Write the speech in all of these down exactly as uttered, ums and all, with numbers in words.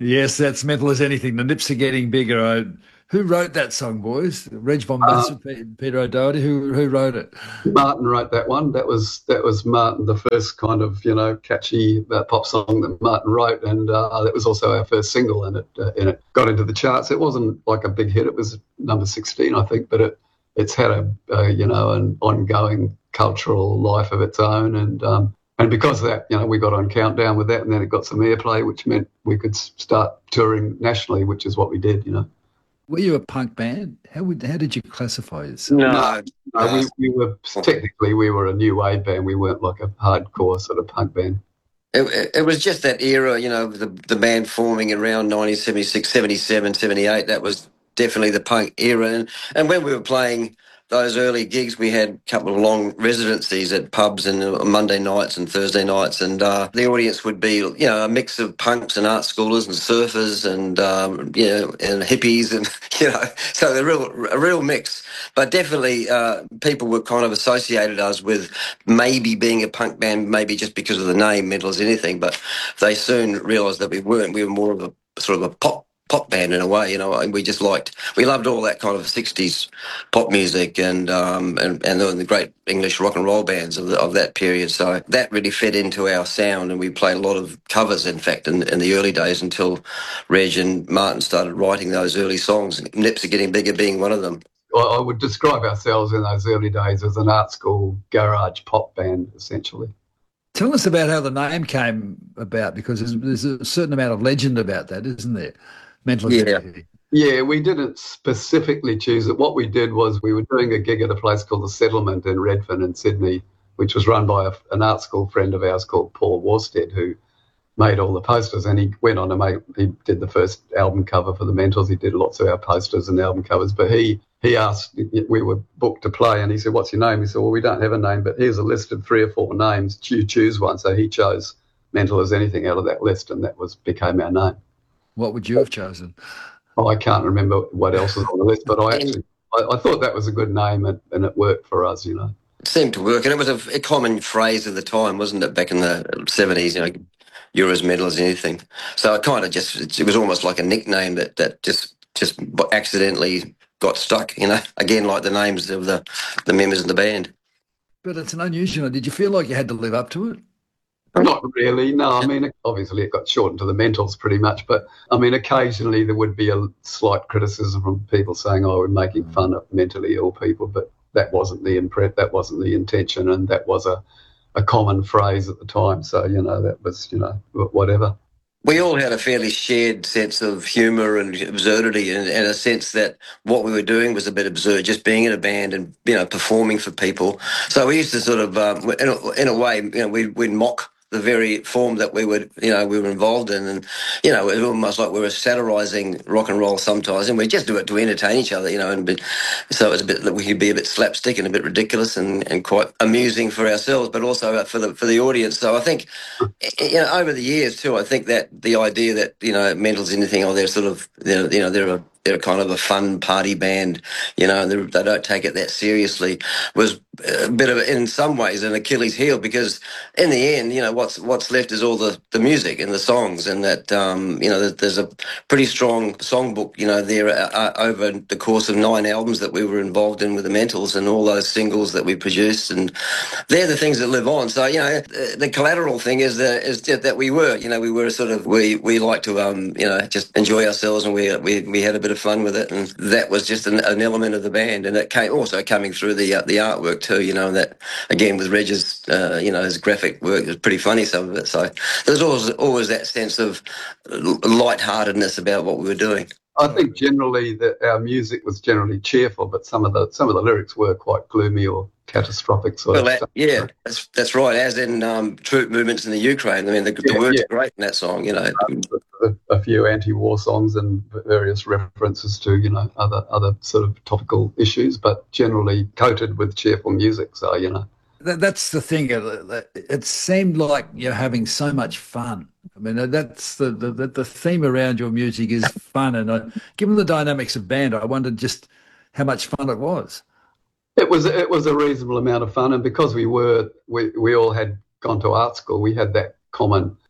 Yes, that's mental as anything. The nips are getting bigger. I, who wrote that song, boys? Reg von Uh, Bass, Pe- Peter O'Doherty. Who who wrote it? Martin wrote that one. That was that was Martin, the first kind of you know catchy uh, pop song that Martin wrote, and uh, that was also our first single, and it uh, and it got into the charts. It wasn't like a big hit; it was number sixteen, I think, but it it's had a, a you know an ongoing cultural life of its own, and um, and because of that, you know, we got on Countdown with that, and then it got some airplay, which meant we could start touring nationally, which is what we did, you know. Were you a punk band? How would how did you classify yourself? No, No, no, no. we, we were technically we were a new wave band. We weren't like a hardcore sort of punk band. It, it it was just that era, you know, the the band forming around nineteen seventy-six, seventy-seven, seventy-eight. That was definitely the punk era. And, and when we were playing those early gigs, we had a couple of long residencies at pubs and uh, Monday nights and Thursday nights. And uh, the audience would be, you know, a mix of punks and art schoolers and surfers and, um, you know, and hippies and, you know, so a real, a real mix. But definitely uh, people were kind of associated us with maybe being a punk band, maybe just because of the name, Mental as Anything, but they soon realised that we weren't. We were more of a sort of a pop pop band in a way, you know. And we just liked, we loved all that kind of sixties pop music and um and and the great English rock and roll bands of the, of that period. So that really fed into our sound, and we played a lot of covers. In fact, in, in the early days, until Reg and Martin started writing those early songs. Nips Are Getting Bigger being one of them. I would describe ourselves in those early days as an art school garage pop band, essentially. Tell us about how the name came about, because there's, there's a certain amount of legend about that, isn't there? Mental as Yeah. anything. Yeah, we didn't specifically choose it. What we did was we were doing a gig at a place called The Settlement in Redfern in Sydney, which was run by a, an art school friend of ours called Paul Warstead, who made all the posters, and he went on to make, he did the first album cover for the Mentals. He did lots of our posters and album covers, but he he asked, we were booked to play, and he said, what's your name? He said, well, we don't have a name, but here's a list of three or four names. You choose one. So he chose Mental as Anything out of that list, and that was became our name. What would you have chosen? Oh, I can't remember what else was on the list, but I And actually I, I thought that was a good name, and, and it worked for us, you know. it seemed to work, and it was a, a common phrase of the time, wasn't it? Back in the seventies, you know, you're as metal as anything. So it kind of just, it was almost like a nickname that that just just accidentally got stuck, you know. Again, like the names of the the members of the band. But it's an unusual. Did you feel like you had to live up to it? Not really, no. I mean, obviously it got shortened to the Mentals pretty much, but I mean, occasionally there would be a slight criticism from people saying, "Oh, we're making fun of mentally ill people," but that wasn't the impre- that wasn't the intention, and that was a, a common phrase at the time. So you know, that was you know whatever. We all had a fairly shared sense of humour and absurdity, and, and a sense that what we were doing was a bit absurd, just being in a band and, you know, performing for people. So we used to sort of, um, in, a, in a way, you know, we, we'd mock the very form that we would, you know, we were involved in. And, you know, it was almost like we were satirising rock and roll sometimes, and we just do it to entertain each other, you know, and be, so it was a bit that we could be a bit slapstick and a bit ridiculous and, and quite amusing for ourselves, but also for the for the audience. So I think, you know, over the years too, I think that the idea that, you know, Mental's Anything, or they're sort of, you know, you know they're a they're kind of a fun party band, you know, they they don't take it that seriously, was a bit of, in some ways, an Achilles heel, because in the end, you know, what's what's left is all the, the music and the songs, and that, um, you know, there's a pretty strong songbook, you know, there uh, over the course of nine albums that we were involved in with the Mentals, and all those singles that we produced, and they're the things that live on. So, you know, the collateral thing is that is that we were, you know, we were sort of, we we like to, um, you know, just enjoy ourselves, and we we we had a bit of fun with it, and that was just an, an element of the band, and it came also coming through the uh, the artwork too, you know, and that again with Reg's, uh, you know, his graphic work was pretty funny, some of it. So there's always always that sense of lightheartedness about what we were doing. I think generally that our music was generally cheerful, but some of the some of the lyrics were quite gloomy or catastrophic sort Well, of that, stuff. yeah, that's that's right. As in um, troop movements in the Ukraine. I mean, the, the Yeah, words yeah. are great in that song. You know, A, a few anti-war songs and various references to you know other other sort of topical issues, but generally coated with cheerful music. So you know. That, that's the thing. It, it seemed like you're having so much fun. I mean, that's the the, the theme around your music is fun. And I, given the dynamics of band, I wondered just how much fun it was. It was it was a reasonable amount of fun, and because we were we we all had gone to art school, we had that common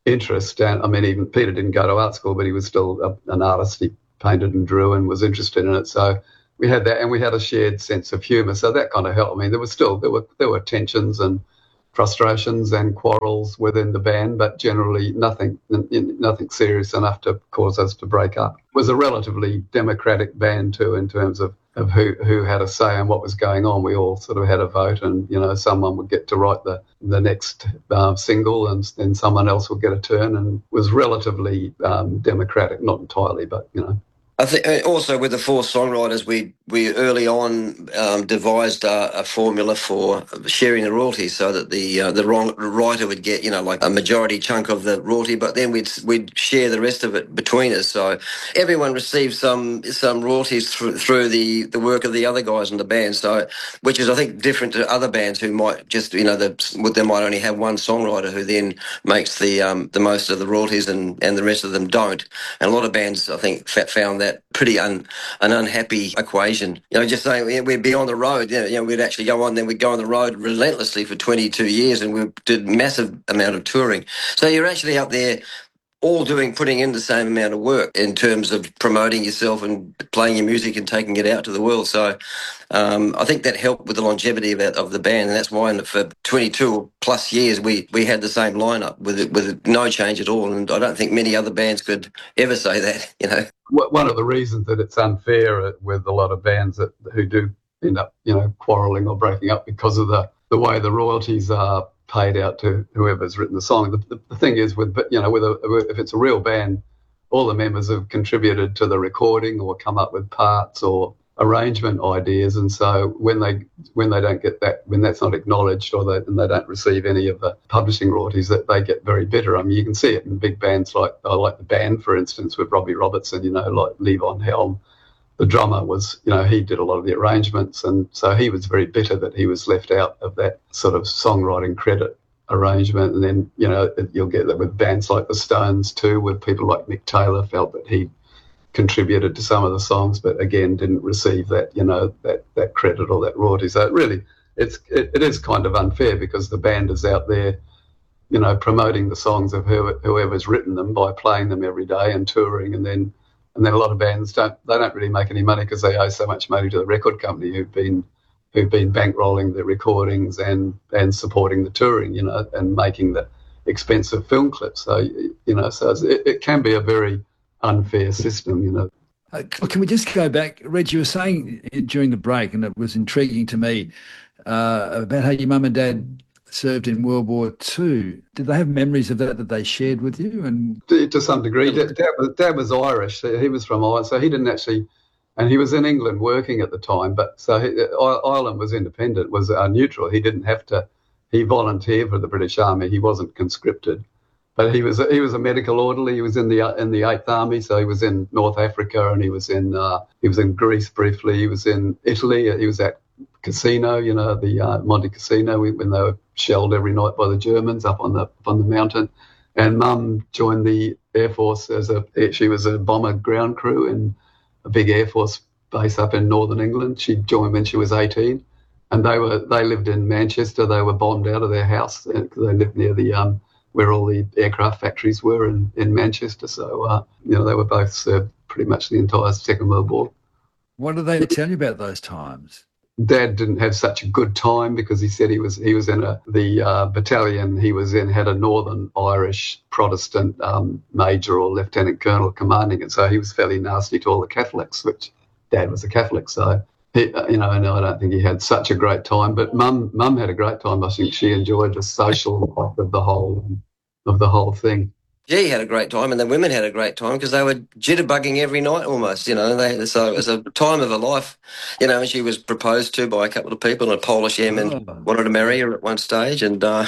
interest. And I mean, even Peter didn't go to art school, but he was still a, an artist. He painted and drew and was interested in it. So we had that, and we had a shared sense of humour. So that kind of helped. I mean, there was still there were there were tensions and frustrations and quarrels within the band, but generally nothing nothing serious enough to cause us to break up. It was a relatively democratic band too, in terms of, of who, who had a say in what was going on. We all sort of had a vote, and you know, someone would get to write the the next uh, single, and then someone else would get a turn, and it was relatively um, democratic, not entirely, but you know. I think also with the four songwriters, we we early on um, devised a, a formula for sharing the royalties, so that the uh, the wrong writer would get, you know, like a majority chunk of the royalty, but then we'd we'd share the rest of it between us. So everyone received some some royalties through, through the, the work of the other guys in the band. So, which is I think different to other bands who might just, you know, the, they might only have one songwriter who then makes the um, the most of the royalties, and, and the rest of them don't. And a lot of bands I think found that pretty un, an unhappy equation. You know, just saying, yeah, we'd be on the road, you know, you know, we'd actually go on, then we'd go on the road relentlessly for twenty-two years, and we did massive amount of touring. So you're actually up there all doing, putting in the same amount of work in terms of promoting yourself and playing your music and taking it out to the world. So um, I think that helped with the longevity of, it, of the band, and that's why for twenty-two plus years we, we had the same lineup with with no change at all. And I don't think many other bands could ever say that, you know. One of the reasons that it's unfair with a lot of bands that who do end up, you know, quarrelling or breaking up because of the, the way the royalties are paid out to whoever's written the song. The, the, the thing is, with you know, with a, if it's a real band, all the members have contributed to the recording or come up with parts or arrangement ideas, and so when they when they don't get that, when that's not acknowledged, or they and they don't receive any of the publishing royalties, that they get very bitter. I mean, you can see it in big bands like uh, like the Band, for instance, with Robbie Robertson. You know, like Levon Helm, the drummer, was, you know, he did a lot of the arrangements, and so he was very bitter that he was left out of that sort of songwriting credit arrangement. And then, you know, you'll get that with bands like the Stones too, where people like Mick Taylor felt that he contributed to some of the songs, but again didn't receive that, you know, that that credit or that royalty. So it really, it's it, it is kind of unfair, because the band is out there, you know, promoting the songs of whoever, whoever's written them by playing them every day and touring, and then and then a lot of bands don't they don't really make any money because they owe so much money to the record company who've been who've been bankrolling the recordings and and supporting the touring, you know, and making the expensive film clips. So you know, so it, it can be a very unfair system, you know. Uh, can we just go back, Reg? You were saying during the break, and it was intriguing to me, uh, about how your mum and dad served in World War Two. Did they have memories of that that they shared with you? And to, to some degree, dad, dad, was, dad was Irish. He was from Ireland, so he didn't actually, and he was in England working at the time. But so he, Ireland was independent, was uh, neutral. He didn't have to. He volunteered for the British Army. He wasn't conscripted. But he was he was a medical orderly. He was in the in the Eighth Army, so he was in North Africa, and he was in uh, he was in Greece briefly. He was in Italy. He was at Casino, you know, the uh, Monte Cassino, when they were shelled every night by the Germans up on the up on the mountain. And Mum joined the Air Force as a she was a bomber ground crew in a big Air Force base up in northern England. She joined when she was eighteen, and they were they lived in Manchester. They were bombed out of their house because they lived near the um. where all the aircraft factories were in, in Manchester. So, uh, you know, they were both served pretty much the entire Second World War. What did they tell you about those times? Dad didn't have such a good time because he said he was he was in a the uh, battalion he was in had a Northern Irish Protestant um, major or lieutenant colonel commanding it. So he was fairly nasty to all the Catholics, which Dad was a Catholic. So, he, you know, and I don't think he had such a great time. But Mum Mum had a great time. I think she enjoyed the social life of the whole of the whole thing. Yeah, he had a great time, and the women had a great time because they were jitterbugging every night almost, you know. They, so it was a time of her life, you know, and she was proposed to by a couple of people, and a Polish airman oh. wanted to marry her at one stage. And uh,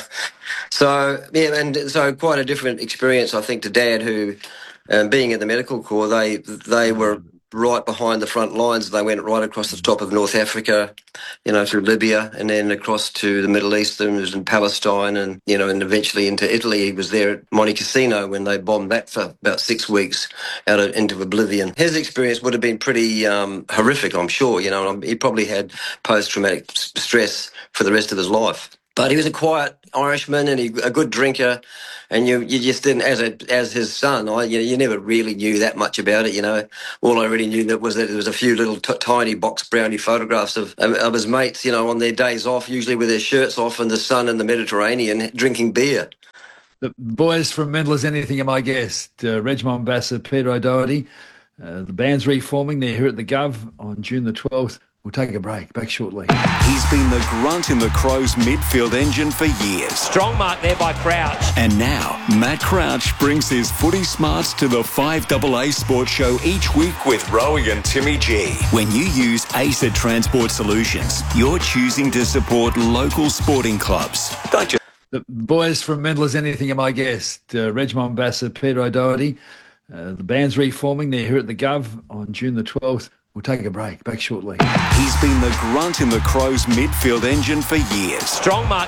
so, yeah, and so quite a different experience, I think, to Dad, who, um, being in the medical corps, they they were right behind the front lines. They went right across the top of North Africa, you know, through Libya, and then across to the Middle East. Then was in Palestine, and you know, and eventually into Italy. He was there at Monte Cassino when they bombed that for about six weeks out of, into oblivion. His experience would have been pretty um, horrific, I'm sure. You know, he probably had post-traumatic stress for the rest of his life. But he was a quiet Irishman and he, a good drinker, and you you just didn't, as a as his son, I you, know, you never really knew that much about it. You know, all I really knew that was that there was a few little t- tiny box brownie photographs of, of of his mates, you know, on their days off, usually with their shirts off in the sun in the Mediterranean, drinking beer. The boys from Mental as Anything are my guest. Uh, Reg Mombassa, Peter O'Doherty. Uh, the band's reforming. They're here at the Gov on June the twelfth. We'll take a break. Back shortly. He's been the grunt in the Crows midfield engine for years. Strong mark there by Crouch. And now, Matt Crouch brings his footy smarts to the five A A Sports Show each week with Rowie and Timmy G. When you use Acer Transport Solutions, you're choosing to support local sporting clubs. Don't you? The boys from Mental as Anything are my guest. Uh, Reg Mombassa, Peter O'Doherty. Uh, the band's reforming. They're here at the Gov on June the twelfth. We'll take a break. Back shortly. He's been the grunt in the Crows midfield engine for years. Strong mark